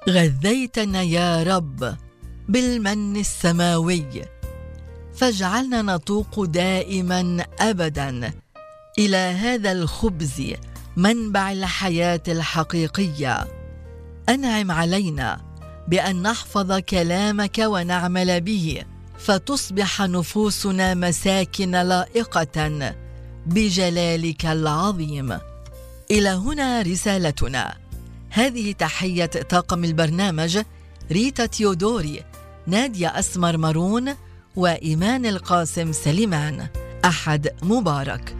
غذيتنا يا رب بالمن السماوي، فاجعلنا نطوق دائما أبدا إلى هذا الخبز منبع الحياة الحقيقية. أنعم علينا بأن نحفظ كلامك ونعمل به، فتصبح نفوسنا مساكن لائقة بجلالك العظيم. إلى هنا رسالتنا. هذه تحية طاقم البرنامج: ريتا تيودوري، نادية أسمر مارون، وإيمان القاسم سليمان. أحد مبارك.